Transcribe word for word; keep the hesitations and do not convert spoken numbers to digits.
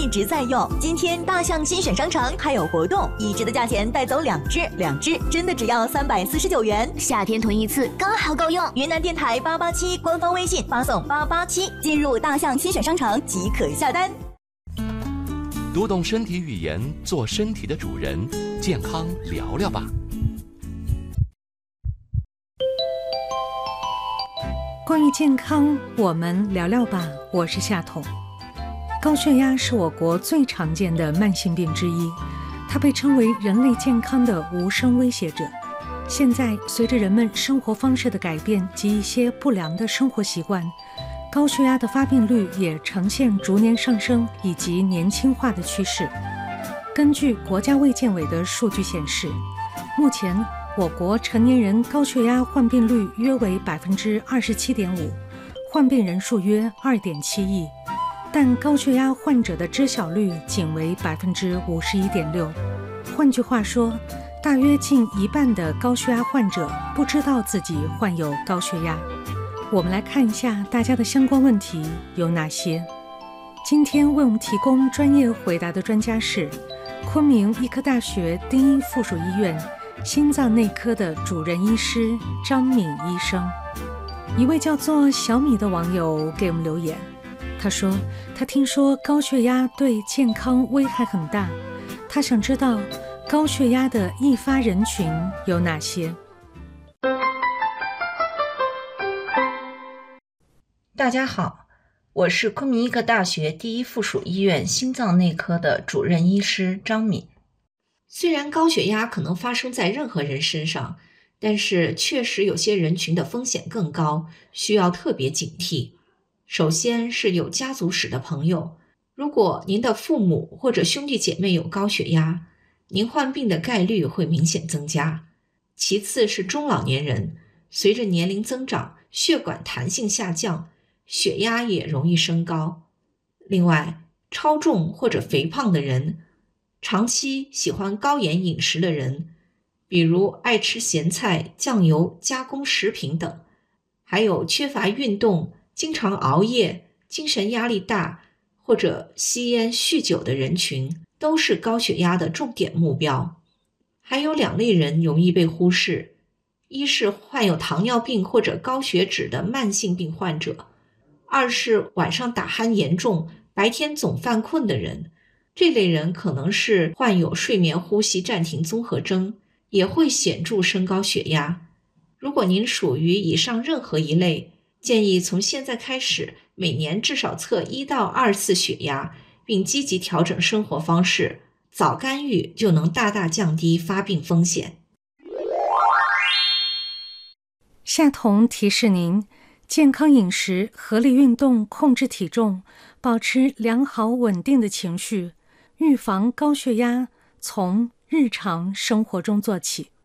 直在用。今天大象新选商城还有活动，一只的价钱带走两只，两只真的只要三百四十九元。 夏天囤一次刚好够用。 云南电台八八七官方微信发送八八七，进入大象新选商城即可下单。 读懂身体语言，做身体的主人，健康聊聊吧。 关于健康，我们聊聊吧。我是夏彤。高血压是我国最常见的慢性病之一，它被称为人类健康的无声威胁者。现在，随着人们生活方式的改变及一些不良的生活习惯，高血压的发病率也呈现逐年上升以及年轻化的趋势。根据国家卫健委的数据显示，目前我国成年人高血压患病率约为百分之二十七点五，患病人数约二点七亿，但高血压患者的知晓率仅为百分之五十一点六。换句话说，大约近一半的高血压患者不知道自己患有高血压。我们来看一下大家的相关问题有哪些。今天为我们提供专业回答的专家是昆明医科大学第一附属医院心脏内科的主任医师张敏医生。一位叫做小米的网友给我们留言，他说他听说高血压对健康危害很大，他想知道高血压的易发人群有哪些。 大家好，我是昆明医科大学第一附属医院心脏内科的主任医师张敏。虽然高血压可能发生在任何人身上，但是确实有些人群的风险更高，需要特别警惕。首先是有家族史的朋友，如果您的父母或者兄弟姐妹有高血压，您患病的概率会明显增加。其次是中老年人，随着年龄增长，血管弹性下降，血压也容易升高。另外，超重或者肥胖的人，长期喜欢高盐饮食的人，比如爱吃咸菜、酱油、加工食品等，还有缺乏运动、经常熬夜、精神压力大或者吸烟、酗酒的人群，都是高血压的重点目标。还有两类人容易被忽视，一是患有糖尿病或者高血脂的慢性病患者，二是晚上打鼾严重、白天总犯困的人。这类人可能是患有睡眠呼吸暂停综合征，也会显著升高血压。如果您属于以上任何一类，建议从现在开始每年至少测一到二次血压，并积极调整生活方式，早干预就能大大降低发病风险。 夏彤提示您，健康饮食、合理运动、控制体重，保持良好稳定的情绪，预防高血压从日常生活中做起。